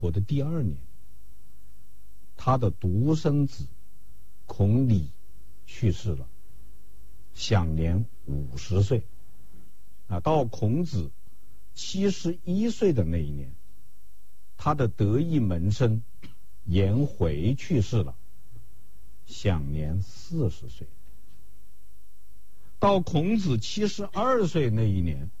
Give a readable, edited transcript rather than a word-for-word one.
活的第2年，他的独生子孔鲤去世了，享年50岁。到孔子71岁的那一年，他的得意门生颜回去世了，享年40岁。到孔子72岁那一年，